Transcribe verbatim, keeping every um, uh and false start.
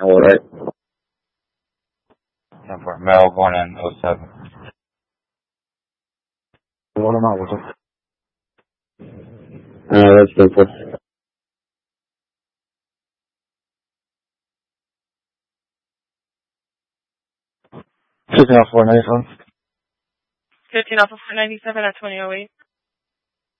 All right. ten four, male, born in oh seven. What am I with it? Uh, that's ten four. Fifteen oh four ninety seven. fifteen Alpha four ninety-seven at twenty oh eight.